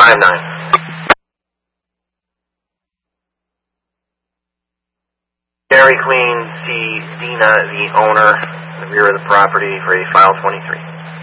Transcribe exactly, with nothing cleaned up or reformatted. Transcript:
five nine. Dairy Queen, see Dina, the owner, the rear of the property for a file twenty-three.